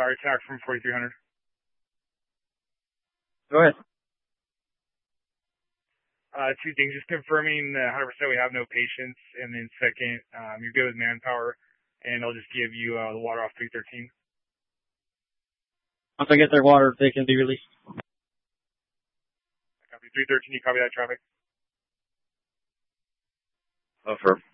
fire attack from 4300. Go ahead. Two things. Just confirming 100% we have no patients, and then second, you're good with manpower, and I'll just give you the water off 313. Once I get their water, they can be released. Copy 313. You copy that traffic? Affirm.